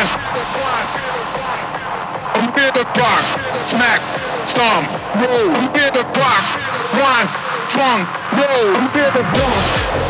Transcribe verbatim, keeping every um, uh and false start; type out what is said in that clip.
one. We hear the clock. Smack, stomp, roll. We hear the clock. One, trunk, roll. We hear the drum.